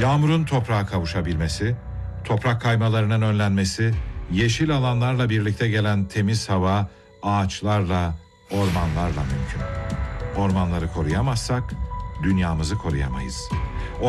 Yağmurun toprağa kavuşabilmesi, toprak kaymalarının önlenmesi, yeşil alanlarla birlikte gelen temiz hava, ağaçlarla, ormanlarla mümkün. Ormanları koruyamazsak dünyamızı koruyamayız.